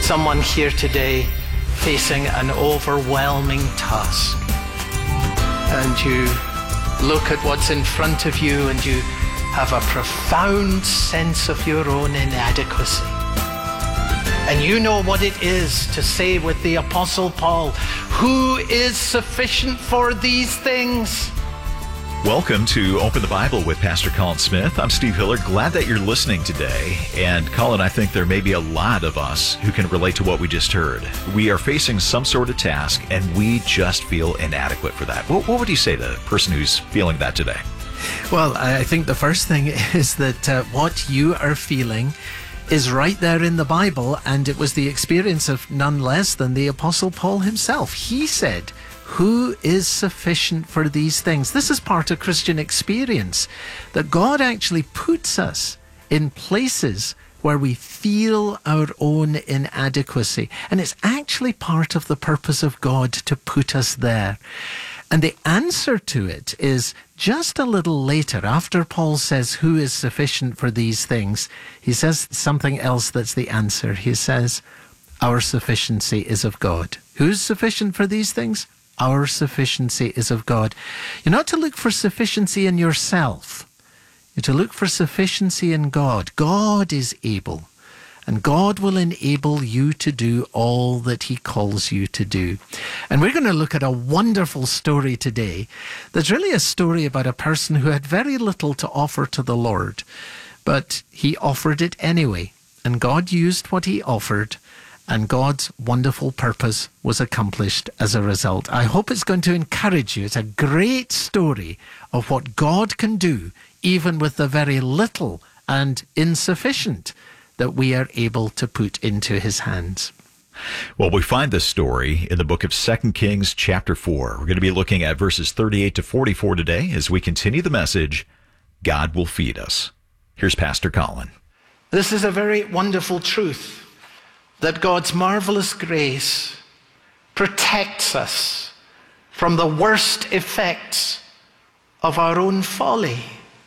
someone here today facing an overwhelming task, and you look at what's in front of you and you have a profound sense of your own inadequacy. And you know what it is to say with the Apostle Paul, who is sufficient for these things? Welcome to Open the Bible with Pastor Colin Smith. I'm Steve Hiller. Glad that you're listening today. And Colin, I think there may be a lot of us who can relate to what we just heard. We are facing some sort of task and we just feel inadequate for that. What would you say to the person who's feeling that today? Well, I think the first thing is that what you are feeling is right there in the Bible, and it was the experience of none less than the Apostle Paul himself. He said, who is sufficient for these things? This is part of Christian experience, that God actually puts us in places where we feel our own inadequacy. And it's actually part of the purpose of God to put us there. And the answer to it is just a little later, after Paul says, who is sufficient for these things? He says something else that's the answer. He says, our sufficiency is of God. Who's sufficient for these things? Our sufficiency is of God. You're not to look for sufficiency in yourself. You're to look for sufficiency in God. God is able, and God will enable you to do all that he calls you to do. And we're going to look at a wonderful story today that's really a story about a person who had very little to offer to the Lord, but he offered it anyway. And God used what he offered, and God's wonderful purpose was accomplished as a result. I hope it's going to encourage you. It's a great story of what God can do, even with the very little and insufficient that we are able to put into his hands. Well, we find this story in the book of 2 Kings chapter 4. We're going to be looking at verses 38 to 44 today as we continue the message, God will feed us. Here's Pastor Colin. This is a very wonderful truth, that God's marvelous grace protects us from the worst effects of our own folly.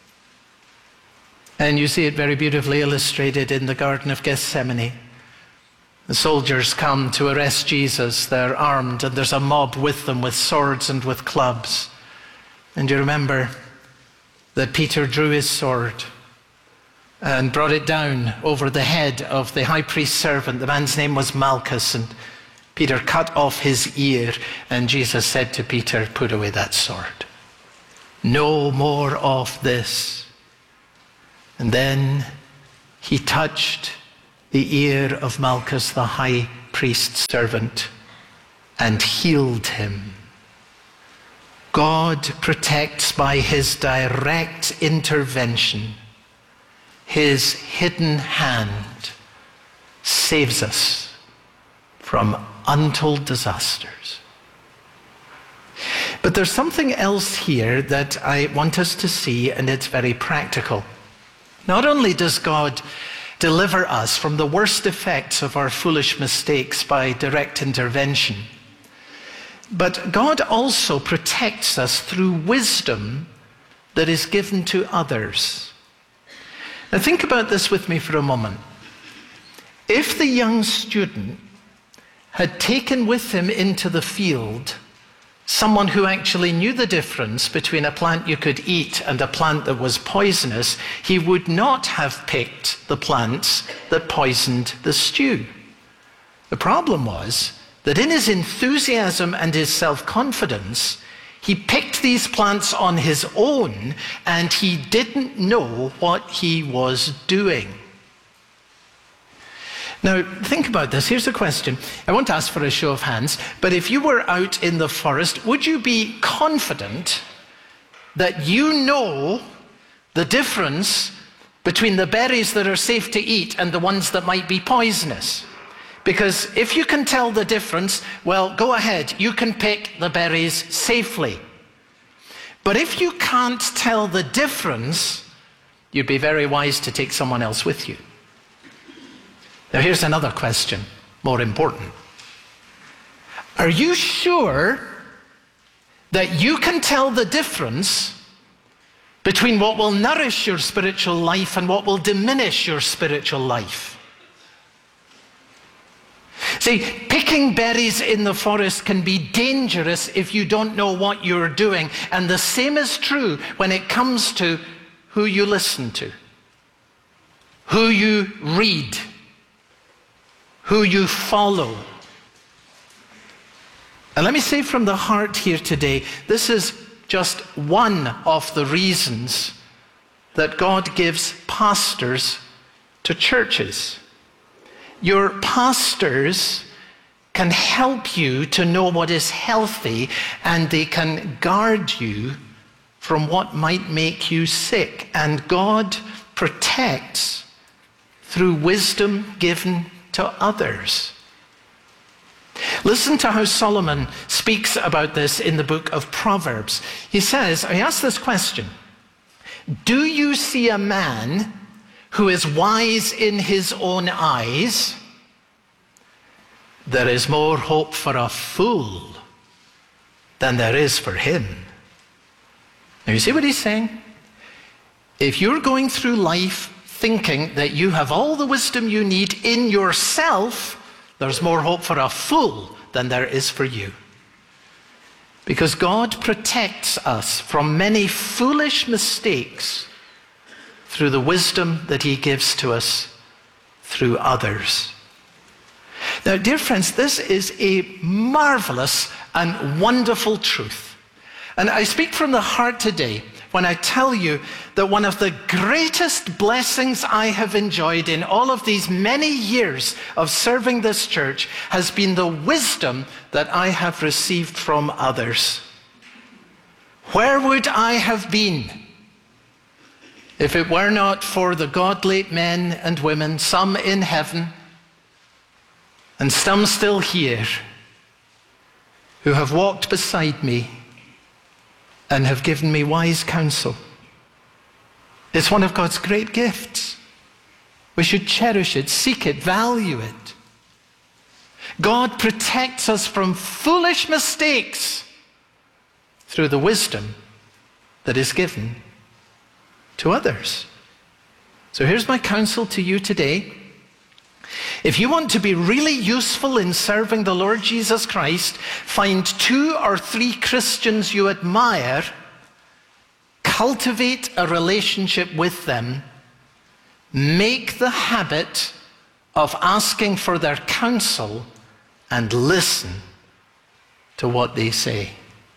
And you see it very beautifully illustrated in the Garden of Gethsemane. The soldiers come to arrest Jesus. They're armed, and there's a mob with them with swords and with clubs. And you remember that Peter drew his sword and brought it down over the head of the high priest's servant. The man's name was Malchus, and Peter cut off his ear, and Jesus said to Peter, put away that sword. No more of this. And then he touched the ear of Malchus, the high priest's servant, and healed him. God protects by his direct intervention. His hidden hand saves us from untold disasters. But there's something else here that I want us to see, and it's very practical. Not only does God deliver us from the worst effects of our foolish mistakes by direct intervention, but God also protects us through wisdom that is given to others. Now think about this with me for a moment. If the young student had taken with him into the field someone who actually knew the difference between a plant you could eat and a plant that was poisonous, he would not have picked the plants that poisoned the stew. The problem was that in his enthusiasm and his self-confidence, he picked these plants on his own, and he didn't know what he was doing. Now, think about this. Here's a question. I won't ask for a show of hands, but if you were out in the forest, would you be confident that you know the difference between the berries that are safe to eat and the ones that might be poisonous? Because if you can tell the difference, well, go ahead. You can pick the berries safely. But if you can't tell the difference, you'd be very wise to take someone else with you. Now, here's another question, more important. Are you sure that you can tell the difference between what will nourish your spiritual life and what will diminish your spiritual life? See, picking berries in the forest can be dangerous if you don't know what you're doing. And the same is true when it comes to who you listen to, who you read, who you follow. And let me say from the heart here today, this is just one of the reasons that God gives pastors to churches. Your pastors can help you to know what is healthy, and they can guard you from what might make you sick. And God protects through wisdom given to others. Listen to how Solomon speaks about this in the book of Proverbs. He asks this question: do you see a man who is wise in his own eyes? There is more hope for a fool than there is for him. Now you see what he's saying? If you're going through life thinking that you have all the wisdom you need in yourself, there's more hope for a fool than there is for you. Because God protects us from many foolish mistakes through the wisdom that he gives to us through others. Now, dear friends, this is a marvelous and wonderful truth. And I speak from the heart today when I tell you that one of the greatest blessings I have enjoyed in all of these many years of serving this church has been the wisdom that I have received from others. Where would I have been if it were not for the godly men and women, some in heaven and some still here, who have walked beside me and have given me wise counsel? It's one of God's great gifts. We should cherish it, seek it, value it. God protects us from foolish mistakes through the wisdom that is given to others. So here's my counsel to you today. If you want to be really useful in serving the Lord Jesus Christ, find 2 or 3 Christians you admire, cultivate a relationship with them, make the habit of asking for their counsel, and listen to what they say.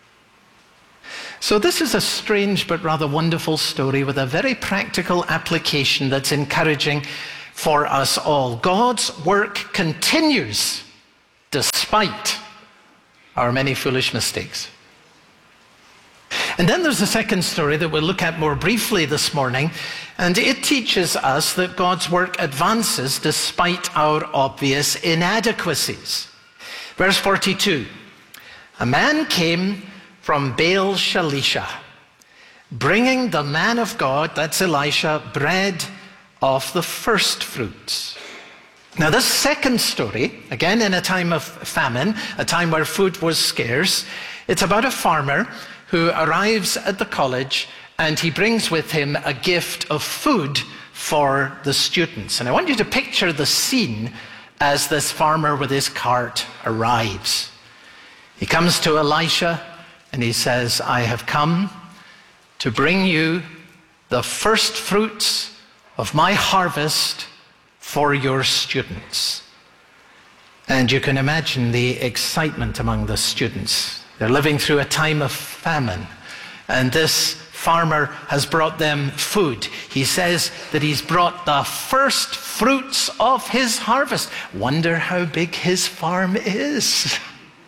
So this is a strange but rather wonderful story with a very practical application that's encouraging for us all. God's work continues despite our many foolish mistakes. And then there's a second story that we'll look at more briefly this morning, and it teaches us that God's work advances despite our obvious inadequacies. Verse 42, a man came from Baal Shalisha, bringing the man of God, that's Elisha, bread of the first fruits. Now this second story, again in a time of famine, a time where food was scarce, it's about a farmer who arrives at the college and he brings with him a gift of food for the students. And I want you to picture the scene as this farmer with his cart arrives. He comes to Elisha and he says, I have come to bring you the first fruits of my harvest for your students. And you can imagine the excitement among the students. They're living through a time of famine, and this farmer has brought them food. He says that he's brought the first fruits of his harvest. Wonder how big his farm is.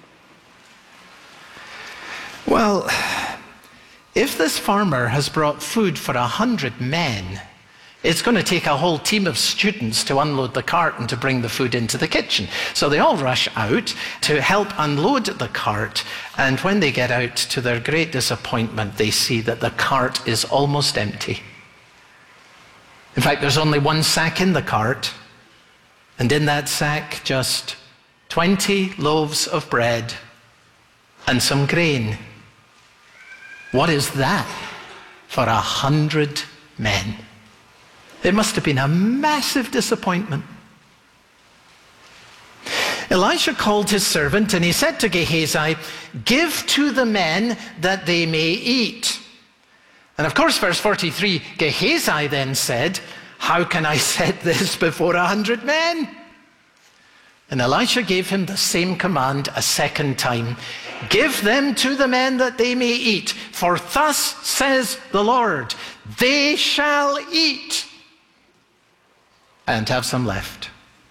Well, if this farmer has brought food for 100 men, it's going to take a whole team of students to unload the cart and to bring the food into the kitchen. So they all rush out to help unload the cart, and when they get out, to their great disappointment, they see that the cart is almost empty. In fact, there's only one sack in the cart, and in that sack, just 20 loaves of bread and some grain. What is that for 100 men? It must have been a massive disappointment. Elisha called his servant, and he said to Gehazi, "Give to the men that they may eat." And of course, verse 43, Gehazi then said, "How can I set this before 100 men?" And Elisha gave him the same command a second time. "Give them to the men that they may eat, for thus says the Lord, they shall eat and have some left."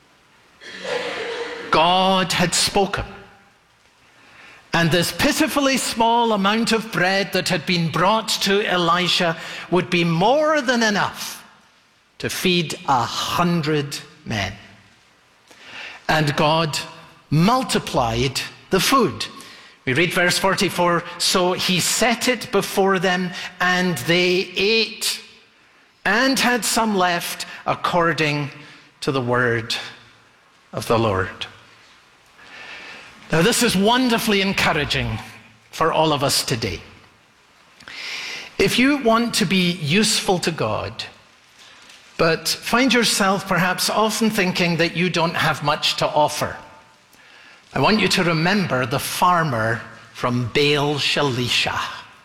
God had spoken. And this pitifully small amount of bread that had been brought to Elisha would be more than enough to feed 100 men. And God multiplied the food. We read verse 44, "So he set it before them, and they ate, and had some left according to the word of the Lord." Now, this is wonderfully encouraging for all of us today. If you want to be useful to God, but find yourself perhaps often thinking that you don't have much to offer, I want you to remember the farmer from Baal Shalisha.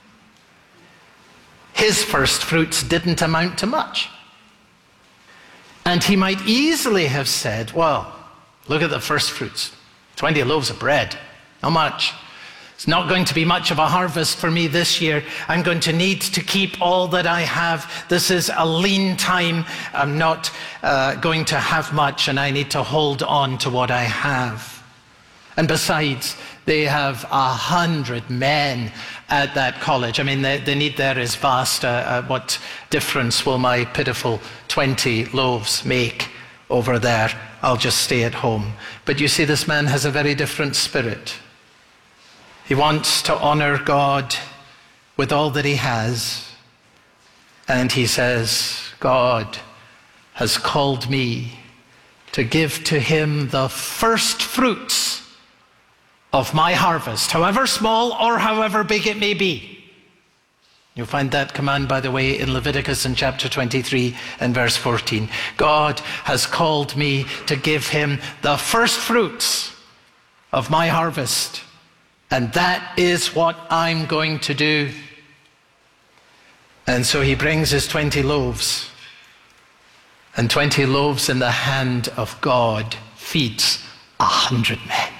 His first fruits didn't amount to much. And he might easily have said, "Well, look at the first fruits. 20 loaves of bread, not much. It's not going to be much of a harvest for me this year. I'm going to need to keep all that I have. This is a lean time. I'm not going to have much, and I need to hold on to what I have." And besides, they have 100 men at that college. I mean, the need there is vast. What difference will my pitiful 20 loaves make over there? I'll just stay at home. But you see, this man has a very different spirit. He wants to honor God with all that he has. And he says, God has called me to give to him the first fruits of my harvest, however small or however big it may be. You'll find that command, by the way, in Leviticus in chapter 23 and verse 14. God has called me to give him the first fruits of my harvest. And that is what I'm going to do. And so he brings his 20 loaves. And 20 loaves in the hand of God feeds 100 men.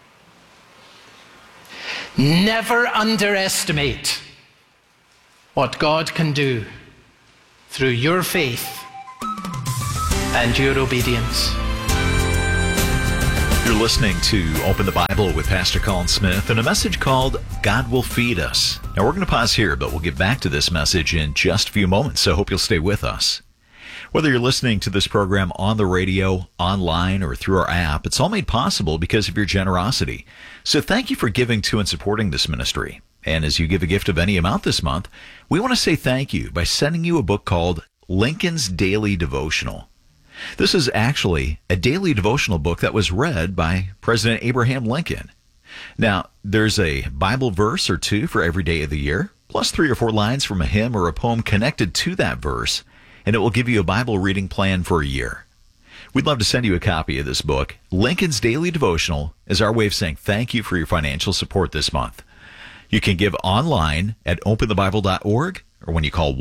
Never underestimate what God can do through your faith and your obedience. You're listening to Open the Bible with Pastor Colin Smith and a message called God Will Feed Us. Now we're going to pause here, but we'll get back to this message in just a few moments, so I hope you'll stay with us. Whether you're listening to this program on the radio, online, or through our app, it's all made possible because of your generosity. So thank you for giving to and supporting this ministry. And as you give a gift of any amount this month, we want to say thank you by sending you a book called Lincoln's Daily Devotional. This is actually a daily devotional book that was read by President Abraham Lincoln. Now, there's a Bible verse or two for every day of the year, plus 3 or 4 lines from a hymn or a poem connected to that verse, and it will give you a Bible reading plan for a year. We'd love to send you a copy of this book. Lincoln's Daily Devotional is our way of saying thank you for your financial support this month. You can give online at openthebible.org or when you call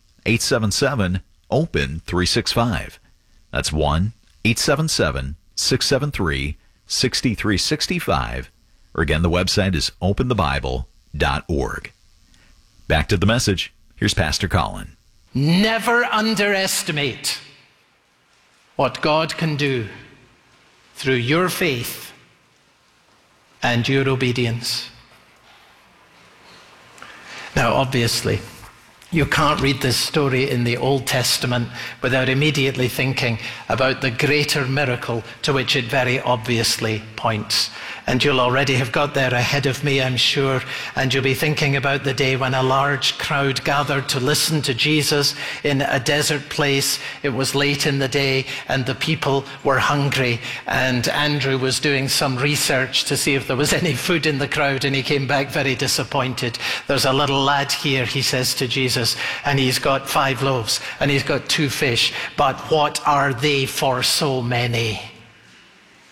1-877-OPEN-365. That's 1-877-673-6365. Or again, the website is openthebible.org. Back to the message. Here's Pastor Colin. Never underestimate what God can do through your faith and your obedience. Now, obviously, you can't read this story in the Old Testament without immediately thinking about the greater miracle to which it very obviously points. And you'll already have got there ahead of me, I'm sure, and you'll be thinking about the day when a large crowd gathered to listen to Jesus in a desert place. It was late in the day and the people were hungry, and Andrew was doing some research to see if there was any food in the crowd, and he came back very disappointed. There's a little lad here, he says to Jesus, and he's got 5 loaves and he's got 2 fish, but what are they for so many?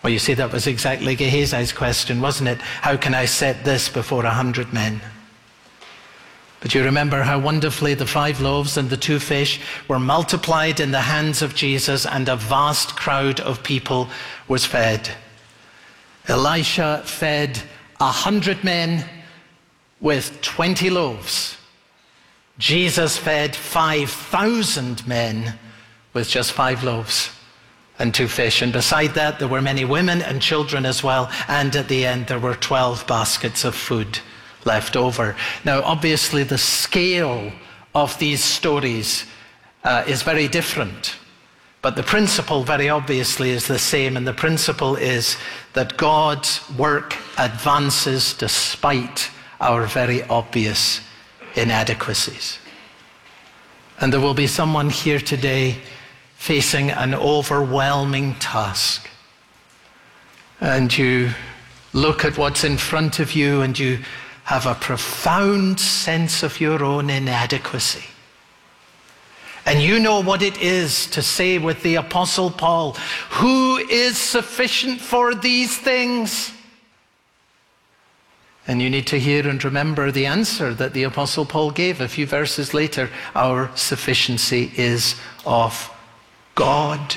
Well, you see, that was exactly Gehazi's question, wasn't it? How can I set this before 100 men? But you remember how wonderfully the 5 loaves and the 2 fish were multiplied in the hands of Jesus, and a vast crowd of people was fed. Elisha fed 100 men with 20 loaves. Jesus fed 5,000 men with just 5 loaves and 2 fish. And beside that, there were many women and children as well. And at the end, there were 12 baskets of food left over. Now, obviously, the scale of these stories is very different. But the principle, very obviously, is the same. And the principle is that God's work advances despite our very obvious inadequacies. And there will be someone here today facing an overwhelming task. And you look at what's in front of you and you have a profound sense of your own inadequacy. And you know what it is to say with the Apostle Paul, who is sufficient for these things? And you need to hear and remember the answer that the Apostle Paul gave a few verses later. Our sufficiency is of God.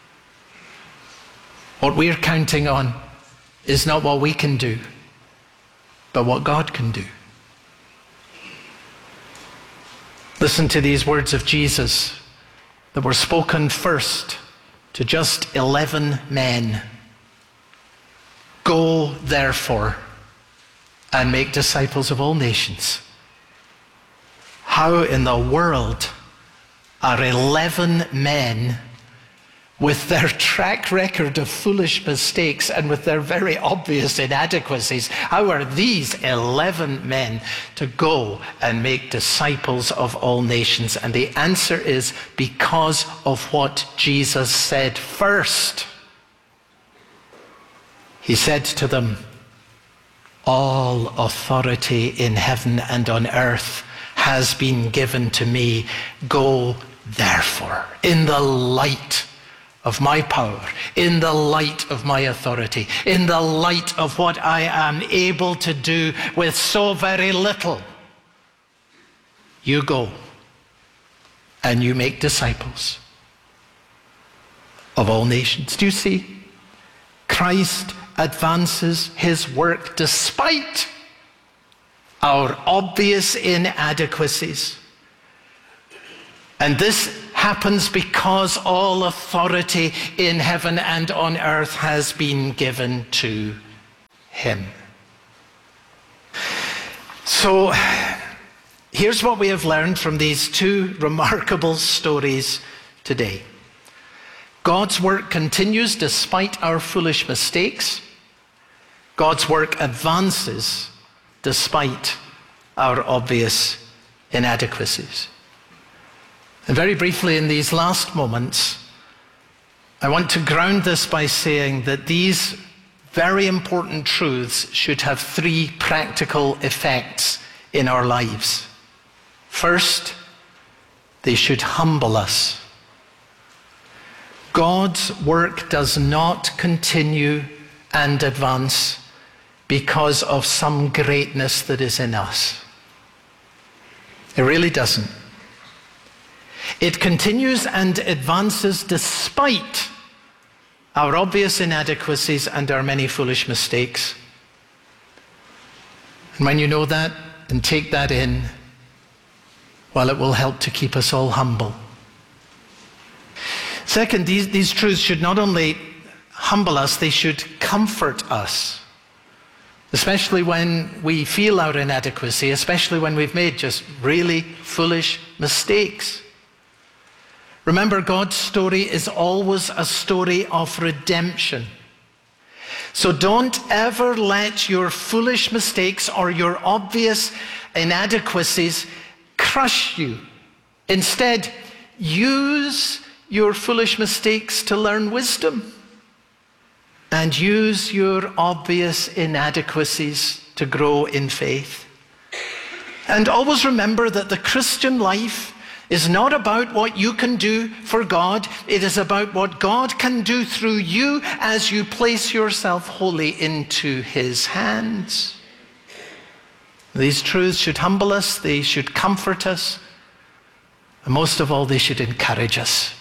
What we're counting on is not what we can do, but what God can do. Listen to these words of Jesus that were spoken first to just 11 men. Go, therefore, and make disciples of all nations. How in the world are 11 men with their track record of foolish mistakes and with their very obvious inadequacies, how are these 11 men to go and make disciples of all nations? And the answer is because of what Jesus said first. He said to them, all authority in heaven and on earth has been given to me. Go, therefore, in the light of my power, in the light of my authority, in the light of what I am able to do with so very little, you go and you make disciples of all nations. Do you see? Christ advances his work despite our obvious inadequacies. And this happens because all authority in heaven and on earth has been given to him. So here's what we have learned from these 2 remarkable stories today. God's work continues despite our foolish mistakes. God's work advances despite our obvious inadequacies. And very briefly in these last moments, I want to ground this by saying that these very important truths should have 3 practical effects in our lives. First, they should humble us. God's work does not continue and advance because of some greatness that is in us. It really doesn't. It continues and advances despite our obvious inadequacies and our many foolish mistakes. And when you know that and take that in, well, it will help to keep us all humble. Second, these truths should not only humble us, they should comfort us. Especially when we feel our inadequacy, especially when we've made just really foolish mistakes. Remember, God's story is always a story of redemption. So don't ever let your foolish mistakes or your obvious inadequacies crush you. Instead, use your foolish mistakes to learn wisdom. And use your obvious inadequacies to grow in faith. And always remember that the Christian life is not about what you can do for God. It is about what God can do through you as you place yourself wholly into his hands. These truths should humble us, they should comfort us, and most of all, they should encourage us.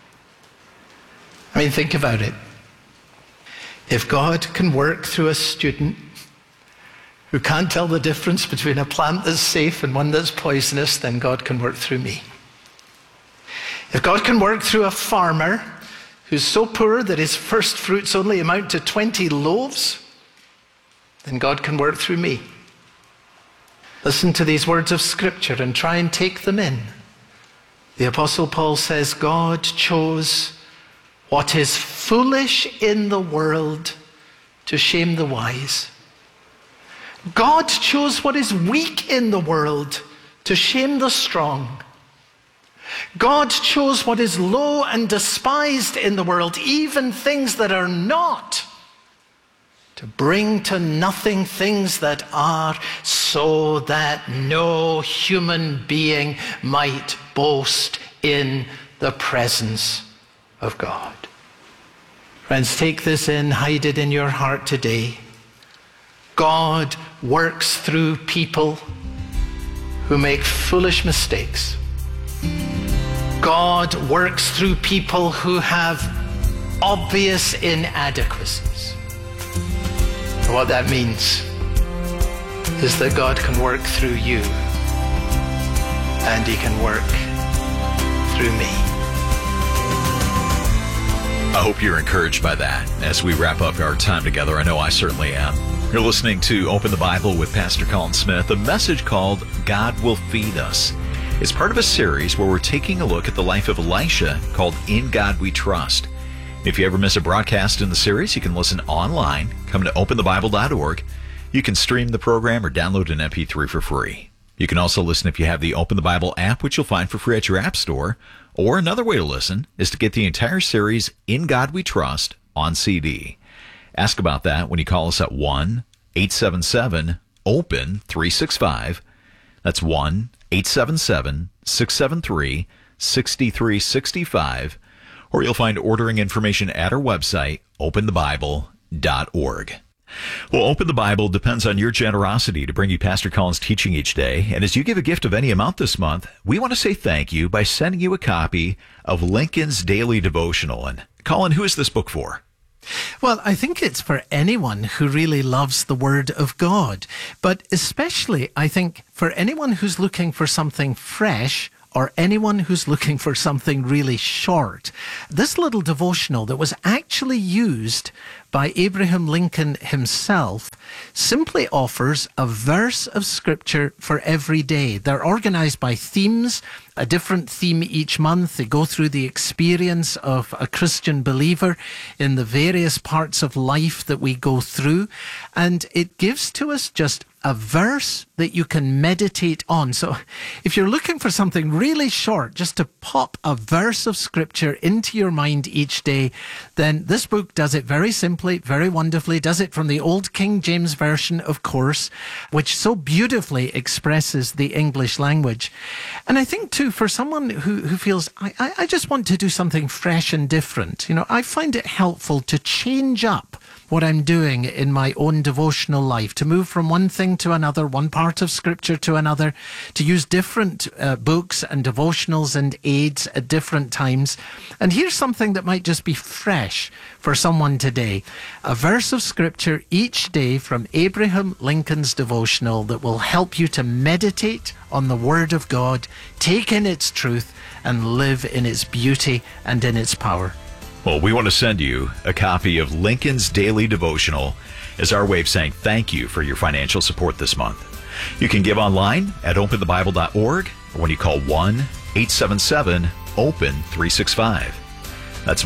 I mean, think about it. If God can work through a student who can't tell the difference between a plant that's safe and one that's poisonous, then God can work through me. If God can work through a farmer who's so poor that his first fruits only amount to 20 loaves, then God can work through me. Listen to these words of Scripture and try and take them in. The Apostle Paul says, God chose what is foolish in the world to shame the wise. God chose what is weak in the world to shame the strong. God chose what is low and despised in the world, even things that are not, to bring to nothing things that are, so that no human being might boast in the presence of God. Friends, take this in, hide it in your heart today. God works through people who make foolish mistakes. God works through people who have obvious inadequacies. And what that means is that God can work through you, and he can work through me. I hope you're encouraged by that as we wrap up our time together. I know I certainly am. You're listening to Open the Bible with Pastor Colin Smith, a message called God Will Feed Us. It's part of a series where we're taking a look at the life of Elisha called In God We Trust. If you ever miss a broadcast in the series, you can listen online. Come to openthebible.org. You can stream the program or download an MP3 for free. You can also listen if you have the Open the Bible app, which you'll find for free at your app store. Or another way to listen is to get the entire series In God We Trust on CD. Ask about that when you call us at 1-877-OPEN-365. That's 1-877-673-6365. Or you'll find ordering information at our website, openthebible.org. Well, Open the Bible depends on your generosity to bring you Pastor Colin's teaching each day. And as you give a gift of any amount this month, we want to say thank you by sending you a copy of Lincoln's Daily Devotional. And Colin, who is this book for? Well, I think it's for anyone who really loves the Word of God. But especially, I think, for anyone who's looking for something fresh, or anyone who's looking for something really short. This little devotional that was actually used by Abraham Lincoln himself simply offers a verse of Scripture for every day. They're organized by themes, a different theme each month. They go through the experience of a Christian believer in the various parts of life that we go through. And it gives to us just a verse that you can meditate on. So if you're looking for something really short, just to pop a verse of Scripture into your mind each day, then this book does it very simply, very wonderfully, does it from the Old King James Version, of course, which so beautifully expresses the English language. And I think too, for someone who feels, I just want to do something fresh and different, I find it helpful to change up what I'm doing in my own devotional life, to move from one thing to another, one part of Scripture to another, to use different books and devotionals and aids at different times. And here's something that might just be fresh for someone today. A verse of Scripture each day from Abraham Lincoln's devotional that will help you to meditate on the Word of God, take in its truth, and live in its beauty and in its power. Well, we want to send you a copy of Lincoln's Daily Devotional as our way of saying thank you for your financial support this month. You can give online at openthebible.org or when you call 1-877-OPEN-365. That's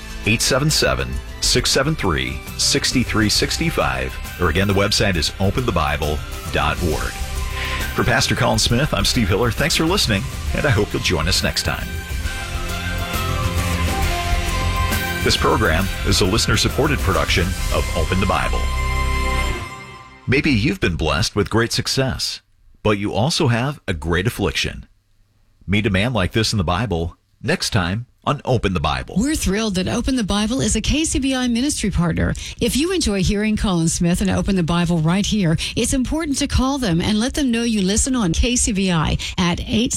1-877-673-6365. Or again, the website is openthebible.org. For Pastor Colin Smith, I'm Steve Hiller. Thanks for listening, and I hope you'll join us next time. This program is a listener-supported production of Open the Bible. Maybe you've been blessed with great success, but you also have a great affliction. Meet a man like this in the Bible next time on Open the Bible. We're thrilled that Open the Bible is a KCBI ministry partner. If you enjoy hearing Colin Smith and Open the Bible right here, it's important to call them and let them know you listen on KCBI at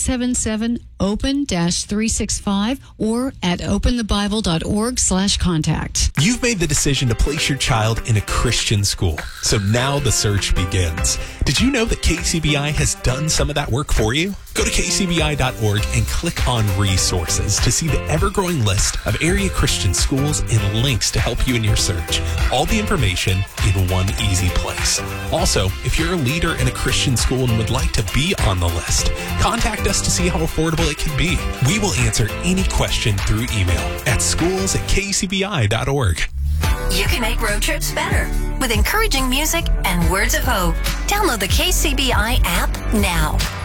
877-OPEN-365 or at openthebible.org/contact. You've made the decision to place your child in a Christian school, so now the search begins. Did you know that KCBI has done some of that work for you? Go to kcbi.org and click on resources to see the ever-growing list of area Christian schools and links to help you in your search. All the information in one easy place. Also, if you're a leader in a Christian school and would like to be on the list, contact us to see how affordable it can be. We will answer any question through email at schools@kcbi.org. You can make road trips better with encouraging music and words of hope. Download the KCBI app now.